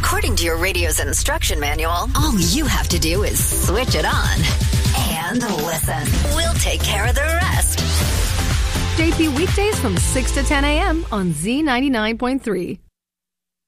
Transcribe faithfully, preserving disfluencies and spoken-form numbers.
According to your radio's instruction manual, all you have to do is switch it on and listen. We'll take care of the rest. J P weekdays from six to ten a.m. on Z ninety-nine point three.